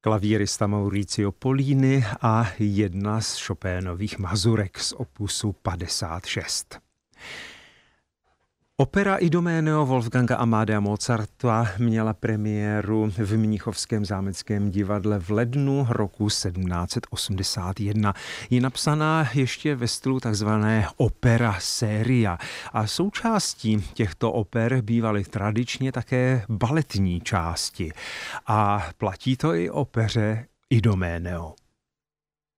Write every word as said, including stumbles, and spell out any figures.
klavírista Maurizio Pollini a jedna z Chopénových mazurek z opusu padesát šest. Opera Idoméneo Wolfganga Amadea Mozarta měla premiéru v Mnichovském zámeckém divadle v lednu roku sedmnáct set osmdesát jedna. Je napsaná ještě ve stylu takzvané opera seria a součástí těchto oper bývaly tradičně také baletní části. A platí to i opeře Idoméneo.